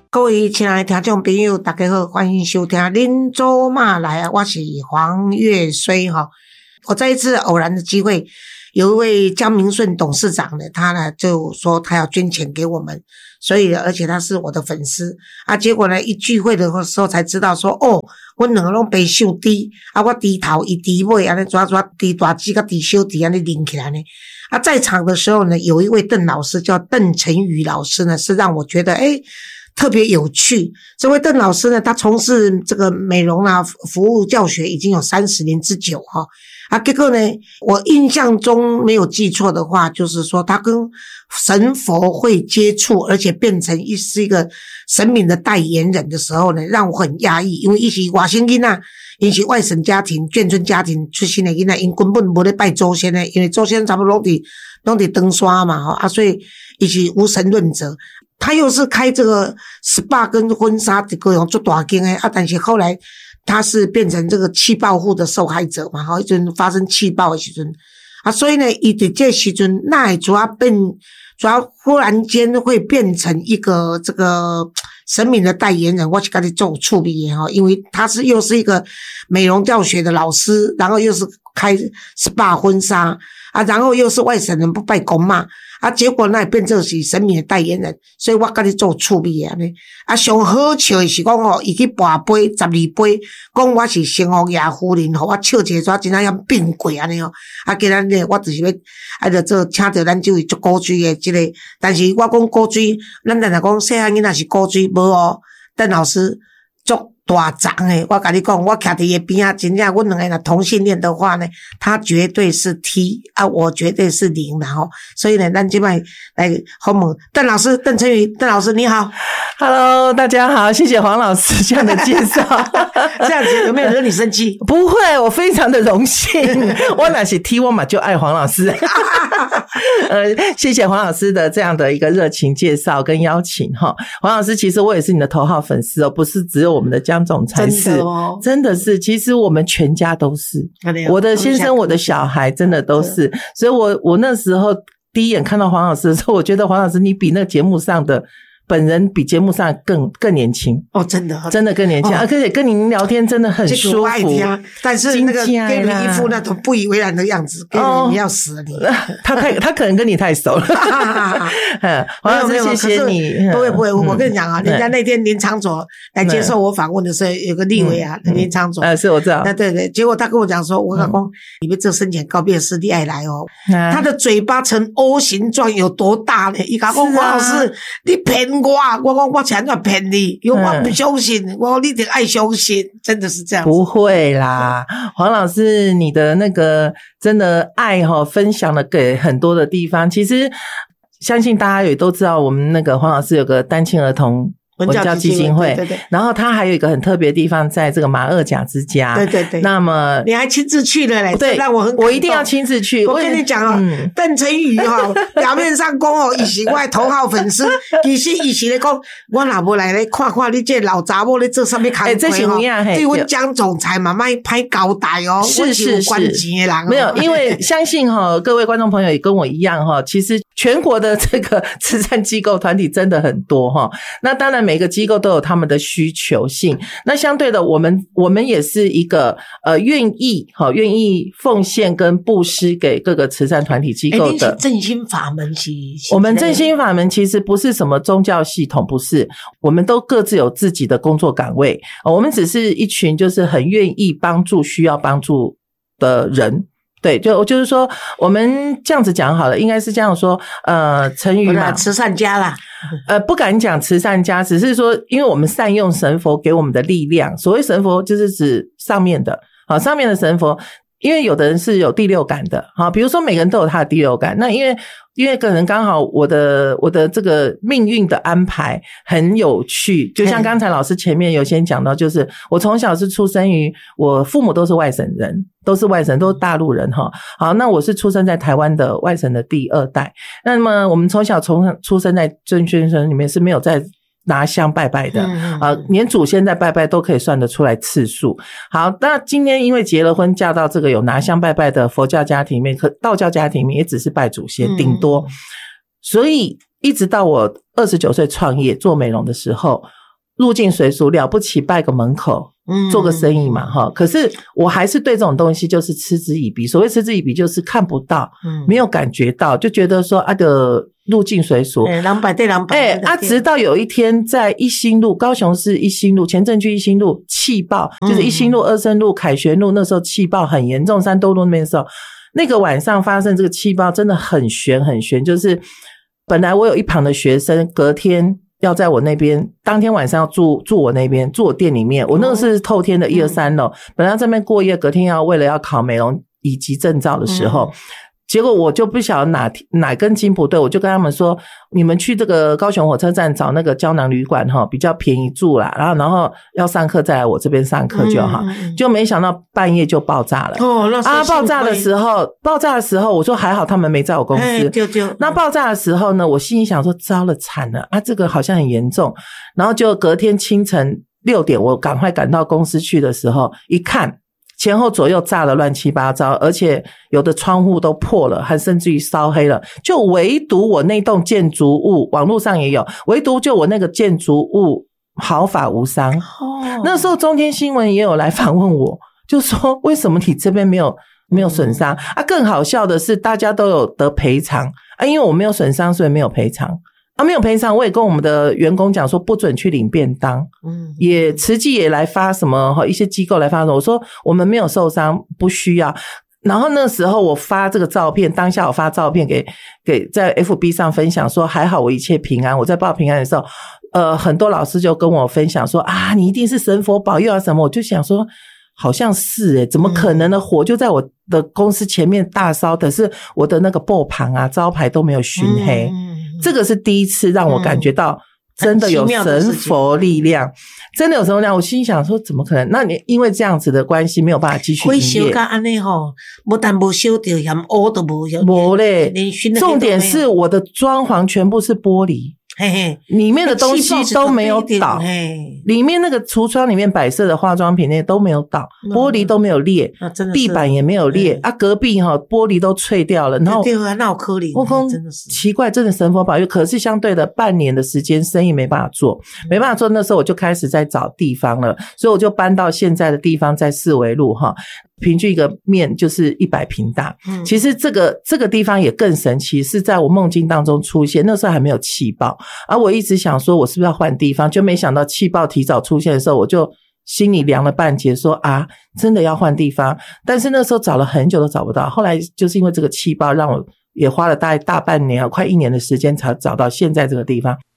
各位亲爱的听众朋友，大家好，欢迎收听恁祖妈来啊，我是黄月水哈。我在一次偶然的机会，有一位江明顺董事长呢，他呢就说他要捐钱给我们，所以而且他是我的粉丝啊。结果呢一聚会的时候才知道说，哦，我两个拢被收低啊，我低头伊低尾安尼抓低大指甲低小指安尼拎起来呢。啊，在场的时候呢，有一位邓老师叫邓成宇老师呢，是让我觉得特别有趣。这位邓老师呢，他从事这个美容啊服务教学已经有30年之久哈。结果呢，我印象中没有记错的话，就是说他跟神佛会接触，而且变成是一个神明的代言人的时候呢，让我很压抑，因为他是外省囡仔，他是外省家庭眷村家庭出身的囡仔，他根本没在拜祖先的，因为祖先差不多都在登山嘛，所以他是无神论者。他又是开这个 SPA 跟婚纱的各种做大间的但是后来他是变成这个气爆户的受害者嘛，一阵发生气爆的时阵所以呢，他在这时阵那会主要忽然间会变成一个这个神明的代言人，我是跟你做触笔因为他又是一个美容教学的老师，然后又是开 SPA 婚纱然后又是外省人不拜公嘛结果那变成是神明的代言人，所以我跟你做趣味的呢上好笑的是讲他去跋杯12杯，讲我是仙后爷夫人我笑一个真的要变鬼安尼今日呢我就是要就做请到咱这位做古锥的这个，但是我讲古锥，咱常常讲细汉囡仔是古锥，无邓老师做大长的，我跟你讲，我徛在他边真正我两个人同性恋的话呢，他绝对是 T 我绝对是0啦所以呢，咱现在来访问邓老师，邓成宇，邓老师你好。 Hello， 大家好，谢谢黄老师这样的介绍。 这样子有没有惹你生气？ 不会，我非常的荣幸。我哪是 T 我嘛就爱黄老师。谢谢黄老师的这样的一个热情介绍跟邀请哈。黄老师，其实我也是你的头号粉丝不是只有我们的江总裁是，真的是，其实我们全家都是，我的先生我的小孩真的都是，所以我那时候第一眼看到黄老师的时候，我觉得黄老师你比那个节目上的本人比节目上更年轻真的更年轻而且跟您聊天真的很舒服但是那个给你一副那种不以为然的样子，给你要死了你他可能跟你太熟了。黄老师谢谢你。 不会我跟你讲人家那天林长佐来接受我访问的时候，有个立委林长佐是我知道对，结果他跟我讲说，我老公你们这生前告别式你爱来他的嘴巴呈 O 形状有多大呢？他说黄老师你骗我讲我前段骗你，因为我不相信，我说你一定爱相信，真的是这样子。 不会啦，黄老师你的那个真的爱分享了给很多的地方。其实相信大家也都知道，我们那个黄老师有个单亲儿童文教基金会，对，然后他还有一个很特别的地方，在这个马二甲之家， 对。 那么你还亲自去了嘞，对，让我很感动。 我一定要亲自去。 我跟你讲邓成宇表面上讲他是我的头号粉丝，其实他是咧讲我若无来咧看看你这老查某咧做什么工作这是有影对阮江总裁嘛卖拍交代是有关钱的人没有，因为相信各位观众朋友也跟我一样其实全国的这个慈善机构团体真的很多那当然每个机构都有他们的需求性，那相对的我们也是一个愿意奉献跟布施给各个慈善团体机构的振兴法门。 我们振兴法门其实不是什么宗教系统，不是，我们都各自有自己的工作岗位我们只是一群就是很愿意帮助需要帮助的人。对，就是说我们这样子讲好了，应该是这样说成语嘛， 慈善家啦不敢讲慈善家，只是说因为我们善用神佛给我们的力量，所谓神佛就是指上面的上面的神佛，因为有的人是有第六感的比如说每个人都有他的第六感，那因为可能刚好我的这个命运的安排很有趣，就像刚才老师前面有先讲到，就是我从小是出生于我父母都是外省人，都是大陆人好，那我是出生在台湾的外省的第2代，那么我们从小出生在真宣村里面是没有在拿香拜拜的连祖先在拜拜都可以算得出来次数。好，那今天因为结了婚嫁到这个有拿香拜拜的佛教家庭里面，道教家庭里面也只是拜祖先顶多，所以一直到我29岁创业做美容的时候， 入境随俗，了不起拜个门口做个生意嘛可是我还是对这种东西就是嗤之以鼻，所谓嗤之以鼻就是看不到没有感觉到，就觉得说的入境随俗直到有一天在一心路，高雄市一心路前镇区一心路气爆，就是一心路二圣路凯旋路那时候气爆很严重，三多路那边的时候，那个晚上发生这个气爆真的很悬，就是本来我有一旁的学生隔天要在我那边，当天晚上要住我那边，住我店里面，我那个是透天的1、2、3楼，本来在那边过夜，隔天为了要考美容乙级证照的时候结果我就不晓得哪根筋不对，我就跟他们说，你们去这个高雄火车站找那个胶囊旅馆比较便宜住啦，然后要上课再来我这边上课就好，就没想到半夜就爆炸了爆炸的时候我说还好他们没在我公司那爆炸的时候呢，我心里想说糟了惨了这个好像很严重，然后就隔天清晨6点我赶快赶到公司去的时候一看前后左右炸了乱七八糟，而且有的窗户都破了，还甚至于烧黑了，就唯独我那栋建筑物，网络上也有，唯独就我那个建筑物毫发无伤那时候中天新闻也有来访问我，就说为什么你这边没有损伤更好笑的是大家都有得赔偿因为我没有损伤所以没有赔偿没有赔偿，我也跟我们的员工讲说不准去领便当也慈济也来发什么一些机构来发什么，我说我们没有受伤不需要，然后那时候我发这个照片，当下我发照片给在 FB 上分享说还好我一切平安，我在报平安的时候很多老师就跟我分享说你一定是神佛保佑什么，我就想说好像是怎么可能的火就在我的公司前面大烧，可是我的那个布旁招牌都没有熏黑这个是第一次让我感觉到真的有神佛力量真的有神佛力量，我心想说怎么可能，那你因为这样子的关系没有办法继续营业烧到这样不但没烧到连污都没嘞重点是我的装潢全部是玻璃里面的东西都没有倒里面那个橱窗里面摆设的化妆品那些都没有倒玻璃都没有裂地板也没有裂隔壁玻璃都脆掉了，然后那有可能我说奇怪真的神佛保佑，可是相对的半年的时间生意没办法做那时候我就开始在找地方了，所以我就搬到现在的地方在四维路平均一个面就是100平大其实这个地方也更神奇，是在我梦境当中出现，那时候还没有气爆我一直想说我是不是要换地方，就没想到气爆提早出现的时候，我就心里凉了半截说真的要换地方，但是那时候找了很久都找不到，后来就是因为这个气爆让我也花了大半年快1年的时间才找到现在这个地方。